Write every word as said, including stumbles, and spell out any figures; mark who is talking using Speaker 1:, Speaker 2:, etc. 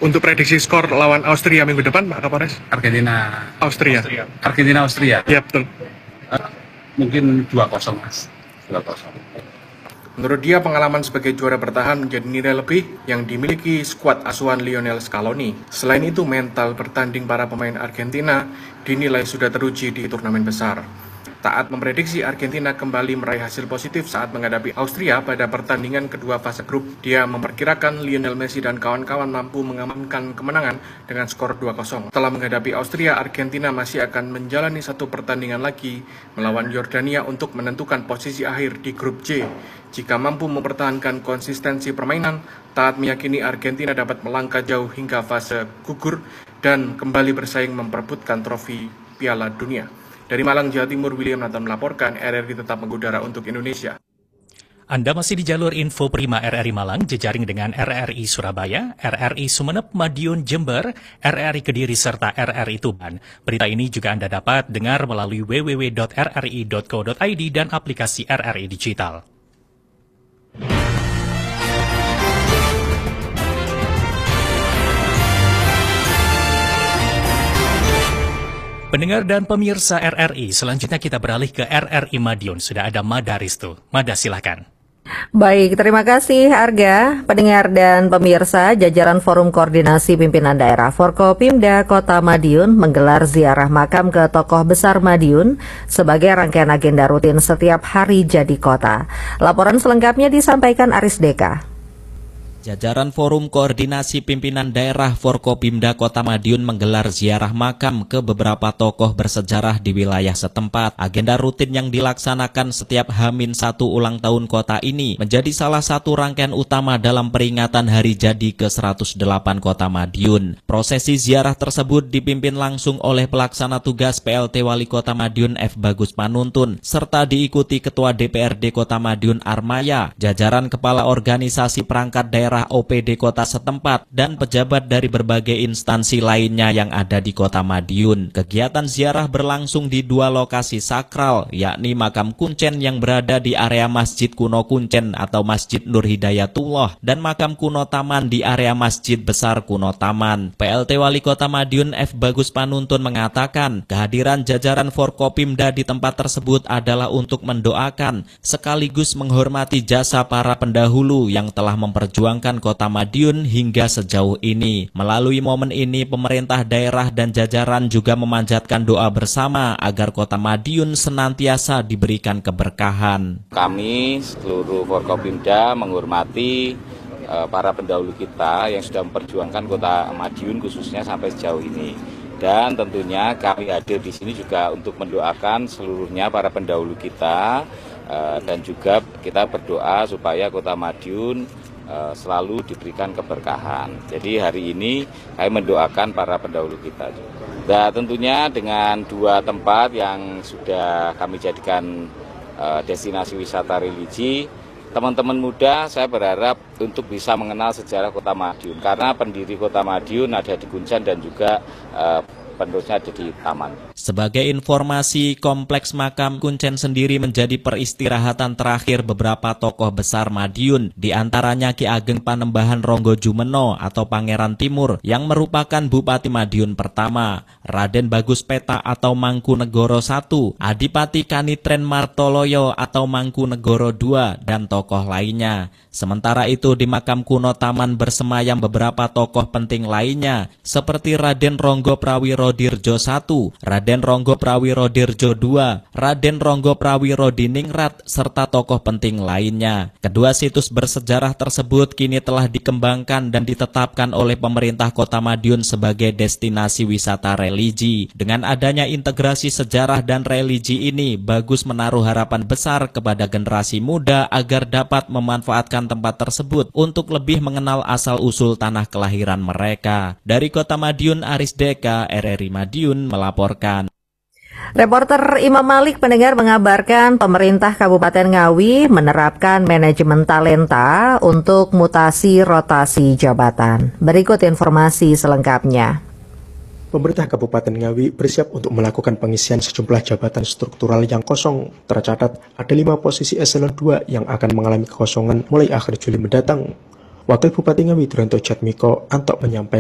Speaker 1: Untuk prediksi skor lawan Austria minggu depan, Pak Kapolres?
Speaker 2: Argentina.
Speaker 1: Austria.
Speaker 2: Austria. Argentina Austria.
Speaker 1: Ya, betul.
Speaker 2: Uh, mungkin dua kosong, Mas. dua kosong.
Speaker 1: Menurut dia, pengalaman sebagai juara bertahan menjadi nilai lebih yang dimiliki skuad asuhan Lionel Scaloni. Selain itu, mental bertanding para pemain Argentina dinilai sudah teruji di turnamen besar. Taat memprediksi Argentina kembali meraih hasil positif saat menghadapi Austria pada pertandingan kedua fase grup. Dia memperkirakan Lionel Messi dan kawan-kawan mampu mengamankan kemenangan dengan skor dua kosong. Setelah menghadapi Austria, Argentina masih akan menjalani satu pertandingan lagi melawan Yordania untuk menentukan posisi akhir di grup C. Jika mampu mempertahankan konsistensi permainan, Taat meyakini Argentina dapat melangkah jauh hingga fase gugur dan kembali bersaing memperebutkan trofi Piala Dunia. Dari Malang, Jawa Timur, William Nathan melaporkan. R R I tetap mengudara untuk Indonesia.
Speaker 3: Anda masih di jalur info Prima R R I Malang, jejaring dengan R R I Surabaya, R R I Sumeneb, Madiun, Jember, R R I Kediri, serta R R I Tuban. Berita ini juga Anda dapat dengar melalui w w w titik r r i titik co titik i d dan aplikasi R R I Digital. Pendengar dan pemirsa R R I, selanjutnya kita beralih ke R R I Madiun. Sudah ada Mada Ristu. Mada, silakan.
Speaker 4: Baik, terima kasih Arga. Pendengar dan pemirsa, jajaran Forum Koordinasi Pimpinan Daerah Forkopimda Kota Madiun menggelar ziarah makam ke tokoh besar Madiun sebagai rangkaian agenda rutin setiap hari jadi kota. Laporan selengkapnya disampaikan Aris Deka.
Speaker 5: Jajaran Forum Koordinasi Pimpinan Daerah Forkopimda Kota Madiun menggelar ziarah makam ke beberapa tokoh bersejarah di wilayah setempat. Agenda rutin yang dilaksanakan setiap H minus satu ulang tahun kota ini menjadi salah satu rangkaian utama dalam peringatan hari jadi ke seratus delapan Kota Madiun. Prosesi ziarah tersebut dipimpin langsung oleh pelaksana tugas P L T Wali Kota Madiun F. Bagus Panuntun, serta diikuti Ketua D P R D Kota Madiun Armaya, jajaran Kepala Organisasi Perangkat Daerah O P D kota setempat, dan pejabat dari berbagai instansi lainnya yang ada di Kota Madiun. Kegiatan ziarah berlangsung di dua lokasi sakral, yakni makam Kuncen yang berada di area Masjid Kuno Kuncen atau Masjid Nur Hidayatullah, dan makam kuno Taman di area Masjid Besar Kuno Taman. P L T Wali Kota Madiun F. Bagus Panuntun mengatakan, kehadiran jajaran Forkopimda di tempat tersebut adalah untuk mendoakan sekaligus menghormati jasa para pendahulu yang telah memperjuangkan Kota Madiun hingga sejauh ini. Melalui momen ini, pemerintah daerah dan jajaran juga memanjatkan doa bersama agar Kota Madiun senantiasa diberikan keberkahan.
Speaker 6: Kami seluruh Forkopimda menghormati uh, para pendahulu kita yang sudah memperjuangkan Kota Madiun khususnya sampai sejauh ini. Dan tentunya kami hadir di sini juga untuk mendoakan seluruhnya para pendahulu kita uh, dan juga kita berdoa supaya Kota Madiun selalu diberikan keberkahan. Jadi hari ini kami mendoakan para pendahulu kita. Nah, tentunya dengan dua tempat yang sudah kami jadikan uh, destinasi wisata religi, teman-teman muda saya berharap untuk bisa mengenal sejarah Kota Madiun, karena pendiri Kota Madiun ada di Kuncen dan juga uh, penerusnya ada di Taman.
Speaker 5: Sebagai informasi, kompleks makam Kuncen sendiri menjadi peristirahatan terakhir beberapa tokoh besar Madiun, di antaranya Ki Ageng Panembahan Ronggo Jumeno atau Pangeran Timur yang merupakan Bupati Madiun pertama, Raden Bagus Peta atau Mangkunegoro satu, Adipati Kanitren Martoloyo atau Mangkunegoro dua, dan tokoh lainnya. Sementara itu di makam kuno Taman bersemayam beberapa tokoh penting lainnya seperti Raden Ronggo Prawirodirjo satu, Raden Ronggo Prawirodirjo dua, Raden Ronggo Prawirodiningrat, serta tokoh penting lainnya. Kedua situs bersejarah tersebut kini telah dikembangkan dan ditetapkan oleh pemerintah Kota Madiun sebagai destinasi wisata religi. Dengan adanya integrasi sejarah dan religi ini, Bagus menaruh harapan besar kepada generasi muda agar dapat memanfaatkan tempat tersebut untuk lebih mengenal asal-usul tanah kelahiran mereka. Dari Kota Madiun, Aris Deka, R R I Madiun melaporkan.
Speaker 4: Reporter Imam Malik pendengar mengabarkan pemerintah Kabupaten Ngawi menerapkan manajemen talenta untuk mutasi rotasi jabatan. Berikut informasi selengkapnya.
Speaker 7: Pemerintah Kabupaten Ngawi bersiap untuk melakukan pengisian sejumlah jabatan struktural yang kosong. Tercatat ada lima posisi eselon dua yang akan mengalami kekosongan mulai akhir Juli mendatang. Wakil Bupati Ngawi Duranto Jatmiko Antok menyampaikan